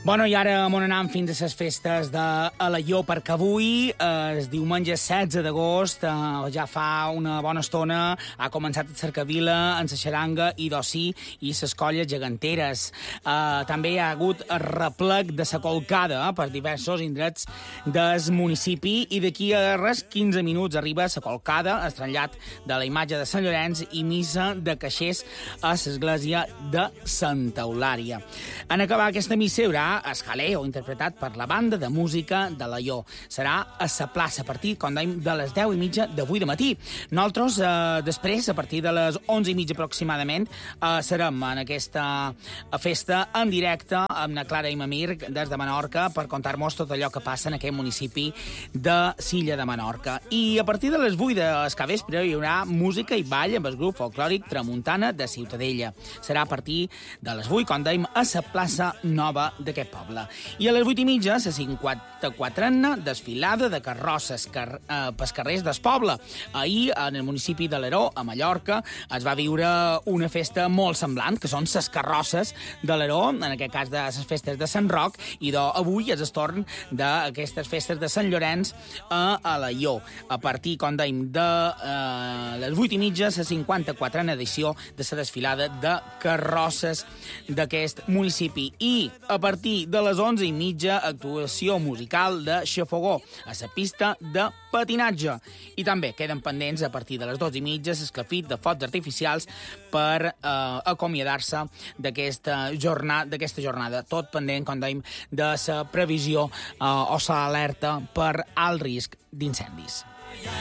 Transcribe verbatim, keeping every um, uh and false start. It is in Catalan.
Bueno, i ara m'on anam fins a les festes d'Alaior, perquè avui, el diumenge setze d'agost, eh, ja fa una bona estona, ha començat a Cercavila, en la xaranga i d'ocí i les colles geganteres. Eh, també hi ha hagut el replec de la colcada eh, per diversos indrets del municipi i d'aquí a res quinze minuts arriba la colcada, el trasllat de la imatge de Sant Llorenç i missa de caixers a l'església de Santa Eulària. En acabar aquesta missa hi haurà el jaleo, interpretat per la banda de música d'Alaior. Serà a la plaça a partir, com dèiem, de les deu i mitja d'avui de matí. Nosaltres, eh, després, a partir de les onze i mitja aproximadament, eh, serem en aquesta festa en directe amb na Clara i Mamir des de Menorca per contar-nos tot allò que passa en aquest municipi de Silla de Menorca. I a partir de les vuit del capvespre hi haurà música i ball amb el grup folclòric Tramuntana de Ciutadella. Serà a partir de les vuit, com dèiem, a la plaça nova d'aquest poble. I a les vuit i mitja, la cinquanta-quatrena desfilada de carrosses car eh, pels carrers del poble. Ahir, en el municipi de l'Eró, a Mallorca, es va viure una festa molt semblant, que són les carrosses de l'Eró, en aquest cas de les festes de Sant Roc, i d'avui és el torn d'aquestes festes de Sant Llorenç a Alaior. A partir, com dèiem, de eh, les vuit i mitja, la cinquanta-quatrena edició de la desfilada de carrosses d'aquest municipi. I a partir de les onze i mitja, actuació musical de xafogó a la pista de patinatge. I també queden pendents a partir de les dues i mitja l'esclafit de focs artificials per eh, acomiadar-se d'aquesta jornada, d'aquesta jornada. Tot pendent, com dèiem, de la previsió eh, o l'alerta per alt risc d'incendis.